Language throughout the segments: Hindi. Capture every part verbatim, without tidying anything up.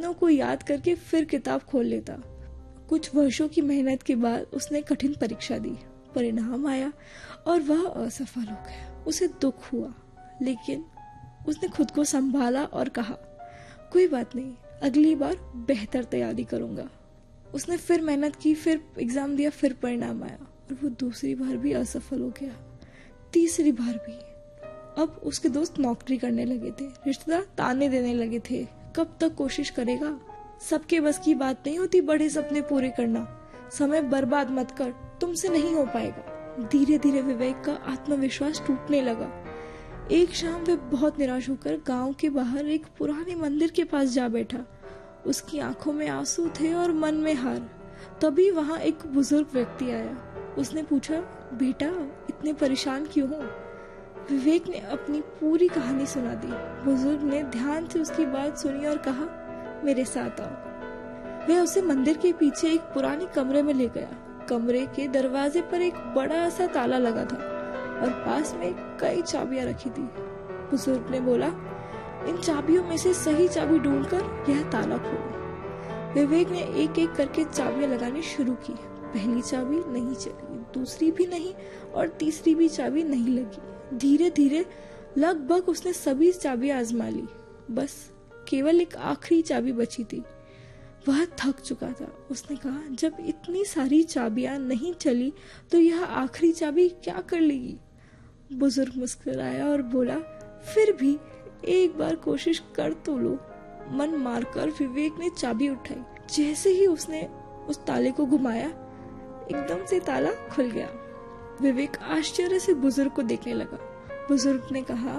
सपनों को याद करके फिर किताब खोल लेता। कुछ वर्षों की मेहनत के बाद उसने कठिन परीक्षा दी, परिणाम आया और वह असफल हो गया। उसे दुख हुआ, लेकिन उसने खुद को संभाला और कहा, कोई बात नहीं, अगली बार बेहतर तैयारी करूंगा। उसने फिर मेहनत की, फिर एग्जाम दिया, फिर परिणाम आया और वो दूसरी बार भी असफल हो गया, तीसरी बार भी। अब उसके दोस्त नौकरी करने लगे थे, रिश्तेदार ताने देने लगे थे, कब तक कोशिश करेगा? सबके बस की बात नहीं होती बड़े सपने पूरे करना। समय बर्बाद मत कर, तुमसे नहीं हो पाएगा। धीरे धीरे विवेक का आत्मविश्वास टूटने लगा। एक शाम वे बहुत निराश होकर गांव के बाहर एक पुराने मंदिर के पास जा बैठा। उसकी आंखों में आंसू थे और मन में हार। तभी वहां एक बुजुर्ग व्यक्ति आया। उसने पूछा, बेटा इतने परेशान क्यों हो? विवेक ने अपनी पूरी कहानी सुना दी। बुजुर्ग ने ध्यान से उसकी बात सुनी और कहा, मेरे साथ आओ। वह उसे मंदिर के पीछे एक पुराने कमरे में ले गया। कमरे के दरवाजे पर एक बड़ा सा ताला लगा था और पास में कई चाबियां रखी थी। बुजुर्ग ने बोला, इन चाबियों में से सही चाबी ढूंढकर यह ताला खोलो। विवेक ने एक एक करके चाबियां लगानी शुरू की। पहली चाबी नहीं चली, दूसरी भी नहीं और तीसरी भी चाबी नहीं लगी। धीरे धीरे लगभग उसने सभी चाबियां आजमा ली, बस केवल एक आखिरी चाबी बची थी। वह थक चुका था। उसने कहा, जब इतनी सारी चाबियां नहीं चली तो यह आखिरी चाबी क्या कर लेगी? बुजुर्ग मुस्कुराया और बोला, फिर भी एक बार कोशिश कर तो लो। मन मारकर विवेक ने चाबी उठाई। जैसे ही उसने उस ताले को घुमाया, एकदम से ताला खुल गया। विवेक आश्चर्य से बुजुर्ग को देखने लगा। बुजुर्ग ने कहा,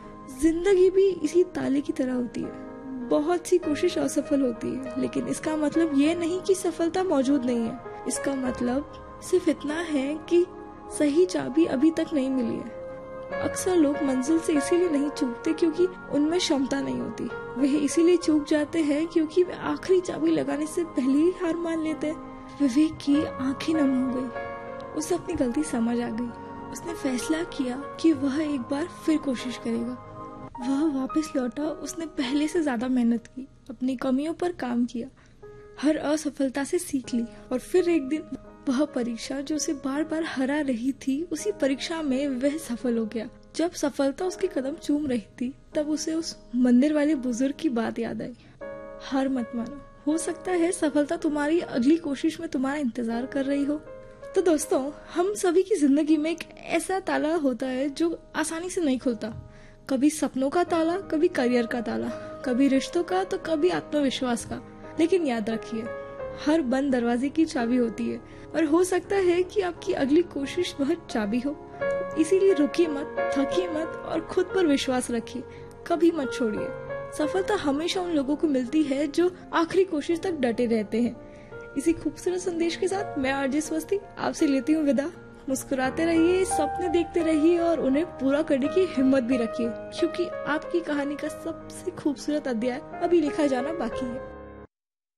जिंदगी भी इसी ताले की तरह होती है। बहुत सी कोशिश असफल होती है, लेकिन इसका मतलब ये नहीं कि सफलता मौजूद नहीं है। इसका मतलब सिर्फ इतना है कि सही चाबी अभी तक नहीं मिली है। अक्सर लोग मंजिल से इसीलिए नहीं चूकते क्योंकि उनमें क्षमता नहीं होती। वे इसीलिए चूक जाते हैं क्योंकि वे आखिरी चाबी लगाने से पहले ही हार मान लेते हैं। विवेक की आंखें नम हो गई। उसे अपनी गलती समझ आ गई। उसने फैसला किया कि वह एक बार फिर कोशिश करेगा। वह वापस लौटा। उसने पहले से ज्यादा मेहनत की, अपनी कमियों पर काम किया, हर असफलता से सीख ली और फिर एक दिन वह परीक्षा जो उसे बार बार हरा रही थी, उसी परीक्षा में वह सफल हो गया। जब सफलता उसके कदम चूम रही थी, तब उसे उस मंदिर वाले बुजुर्ग की बात याद आई। हार मत मानो, हो सकता है सफलता तुम्हारी अगली कोशिश में तुम्हारा इंतजार कर रही हो। तो दोस्तों, हम सभी की जिंदगी में एक ऐसा ताला होता है जो आसानी से नहीं खुलता। कभी सपनों का ताला, कभी करियर का ताला, कभी रिश्तों का, तो कभी आत्मविश्वास का। लेकिन याद रखिए, हर बंद दरवाजे की चाबी होती है और हो सकता है कि आपकी अगली कोशिश वह चाबी हो। इसीलिए रुकिए मत, थकिए मत और खुद पर विश्वास रखिए, कभी मत छोड़िए। सफलता हमेशा उन लोगों को मिलती है जो आखिरी कोशिश तक डटे रहते हैं। इसी खूबसूरत संदेश के साथ मैं आरजे स्वस्ति आपसे लेती हूँ विदा। मुस्कुराते रहिए, सपने देखते रहिए और उन्हें पूरा करने की हिम्मत भी रखिए, क्योंकि आपकी कहानी का सबसे खूबसूरत अध्याय अभी लिखा जाना बाकी है।